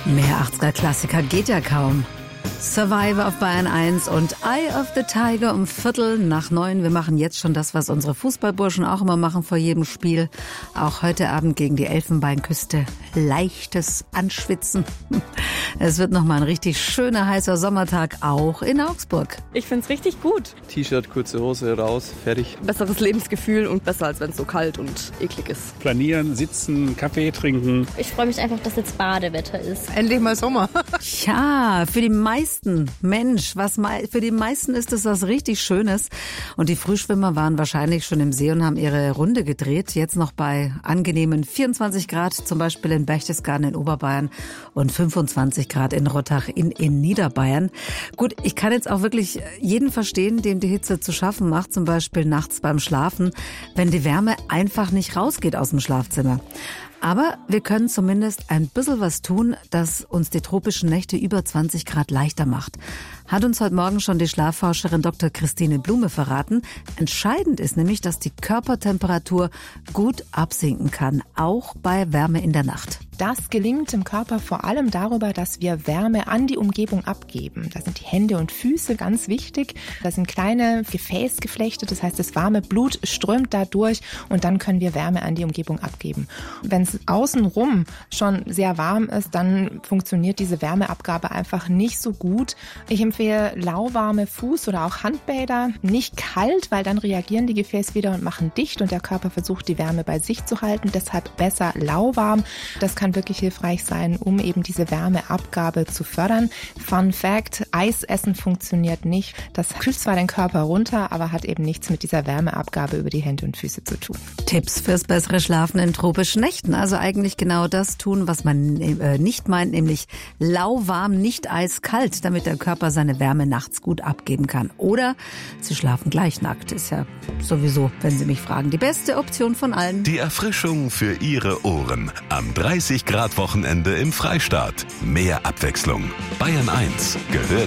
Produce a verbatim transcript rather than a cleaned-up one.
Mehr achtziger-Klassiker geht ja kaum. Survivor auf Bayern eins und Eye of the Tiger um Viertel nach neun. Wir machen jetzt schon das, was unsere Fußballburschen auch immer machen vor jedem Spiel. Auch heute Abend gegen die Elfenbeinküste. Leichtes Anschwitzen. Es wird nochmal ein richtig schöner, heißer Sommertag, auch in Augsburg. Ich find's richtig gut. T-Shirt, kurze Hose, raus, fertig. Besseres Lebensgefühl und besser, als wenn es so kalt und eklig ist. Planieren, sitzen, Kaffee trinken. Ich freue mich einfach, dass jetzt Badewetter ist. Endlich mal Sommer. Ja, für die meisten, Mensch, was für die meisten ist das was richtig Schönes. Und die Frühschwimmer waren wahrscheinlich schon im See und haben ihre Runde gedreht. Jetzt noch bei angenehmen vierundzwanzig Grad, zum Beispiel in Berchtesgaden in Oberbayern und fünfundzwanzig Grad in Rottach in, in Niederbayern. Gut, ich kann jetzt auch wirklich jeden verstehen, dem die Hitze zu schaffen macht, zum Beispiel nachts beim Schlafen, wenn die Wärme einfach nicht rausgeht aus dem Schlafzimmer. Aber wir können zumindest ein bisschen was tun, das uns die tropischen Nächte über zwanzig Grad leichter macht. Hat uns heute Morgen schon die Schlafforscherin Doktor Christine Blume verraten. Entscheidend ist nämlich, dass die Körpertemperatur gut absinken kann, auch bei Wärme in der Nacht. Das gelingt dem Körper vor allem darüber, dass wir Wärme an die Umgebung abgeben. Da sind die Hände und Füße ganz wichtig. Da sind kleine Gefäßgeflechte, das heißt, das warme Blut strömt da durch und dann können wir Wärme an die Umgebung abgeben. Wenn es außenrum schon sehr warm ist, dann funktioniert diese Wärmeabgabe einfach nicht so gut. Ich empfehle lauwarme Fuß- oder auch Handbäder, nicht kalt, weil dann reagieren die Gefäße wieder und machen dicht und der Körper versucht, die Wärme bei sich zu halten. Deshalb besser lauwarm. Das kann wirklich hilfreich sein, um eben diese Wärmeabgabe zu fördern. Fun Fact, Eisessen funktioniert nicht. Das kühlt zwar den Körper runter, aber hat eben nichts mit dieser Wärmeabgabe über die Hände und Füße zu tun. Tipps fürs bessere Schlafen in tropischen Nächten. Also eigentlich genau das tun, was man äh, nicht meint, nämlich lauwarm, nicht eiskalt, damit der Körper seine Wärme nachts gut abgeben kann. Oder Sie schlafen gleich nackt. Ist ja sowieso, wenn Sie mich fragen, die beste Option von allen. Die Erfrischung für Ihre Ohren. Am dreißig Grad Wochenende im Freistaat. Mehr Abwechslung. Bayern eins gehört